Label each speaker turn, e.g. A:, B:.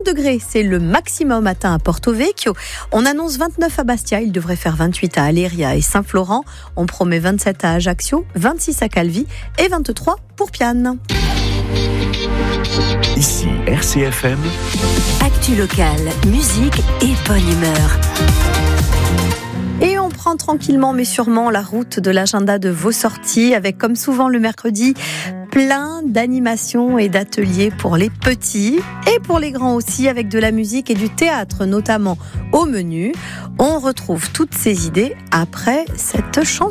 A: degrés, c'est le maximum atteint à Porto Vecchio. On annonce 29 à Bastia, il devrait faire 28 à Aléria et Saint-Florent. On promet 27 à Ajaccio, 26 à Calvi et 23 pour Piane.
B: Ici RCFM.
C: Actu locale, musique et bonne humeur.
A: Et on prend tranquillement mais sûrement la route de l'agenda de vos sorties avec, comme souvent le mercredi, plein d'animations et d'ateliers pour les petits et pour les grands aussi, avec de la musique et du théâtre notamment au menu. On retrouve toutes ces idées après cette chanson.